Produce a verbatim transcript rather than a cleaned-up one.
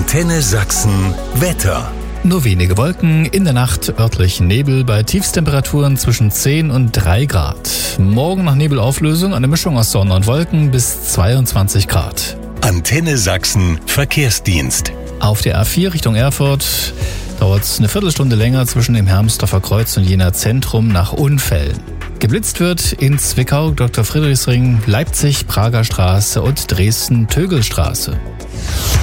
Antenne Sachsen Wetter. Nur wenige Wolken, in der Nacht örtlich Nebel bei Tiefstemperaturen zwischen zehn und drei Grad. Morgen nach Nebelauflösung eine Mischung aus Sonne und Wolken bis zweiundzwanzig Grad. Antenne Sachsen Verkehrsdienst. Auf der A vier Richtung Erfurt dauert es eine Viertelstunde länger zwischen dem Hermsdorfer Kreuz und Jenaer Zentrum nach Unfällen. Geblitzt wird in Zwickau, Doktor Friedrichsring, Leipzig, Prager Straße und Dresden-Tögelstraße.